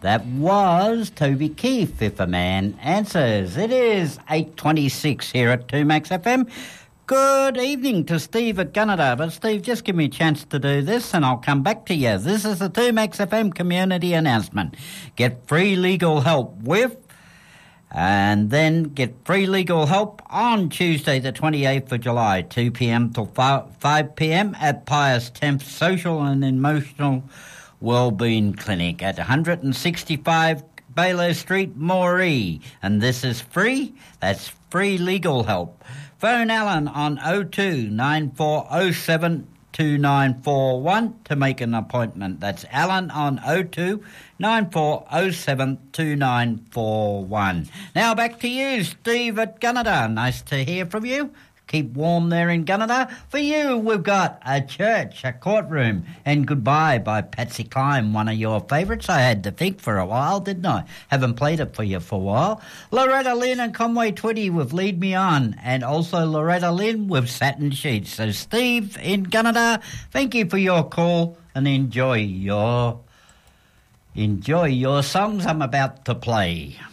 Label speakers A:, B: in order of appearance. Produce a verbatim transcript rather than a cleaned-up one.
A: That was Toby Keith, If a Man Answers. It is eight twenty-six here at two Max F M. Good evening to Steve at Gunnedah. But, Steve, just give me a chance to do this and I'll come back to you. This is the two Max F M community announcement. Get free legal help with... And then get free legal help on Tuesday the twenty-eighth of July, two p.m. till five p.m. at Pius tenth Social and Emotional Wellbeing Clinic at one sixty-five Baylor Street, Moree. And this is free. That's free legal help. Phone Alan on oh two nine four oh seven two nine four one to make an appointment. That's Alan on oh two nine four oh seven two nine four one. Now back to you, Steve at Gunnedah. Nice to hear from you. Keep warm there in Gunnedah. For you, we've got A Church, A Courtroom, and Goodbye by Patsy Cline, one of your favourites. I had to think for a while, didn't I? Haven't played it for you for a while. Loretta Lynn and Conway Twitty with Lead Me On, and also Loretta Lynn with Satin Sheets. So, Steve in Gunnedah, thank you for your call and enjoy your, enjoy your songs I'm about to play.